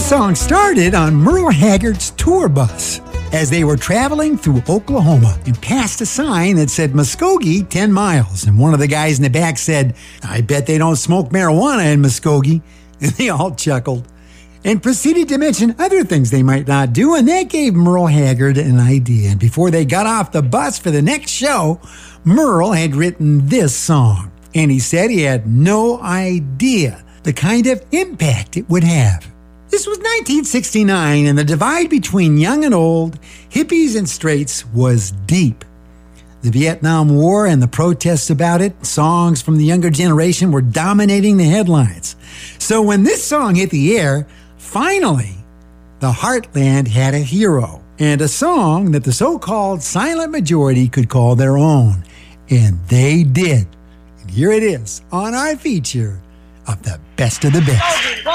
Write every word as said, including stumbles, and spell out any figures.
song started on Merle Haggard's tour bus as they were traveling through Oklahoma and passed a sign that said Muskogee ten miles. And one of the guys in the back said, "I bet they don't smoke marijuana in Muskogee." And they all chuckled and proceeded to mention other things they might not do, and that gave Merle Haggard an idea. And before they got off the bus for the next show, Merle had written this song, and he said he had no idea the kind of impact it would have. This was nineteen sixty-nine, and the divide between young and old, hippies and straights was deep. The Vietnam War and the protests about it, songs from the younger generation were dominating the headlines. So when this song hit the air, finally, the Heartland had a hero and a song that the so-called silent majority could call their own. And they did. And here it is on our feature of the best of the best.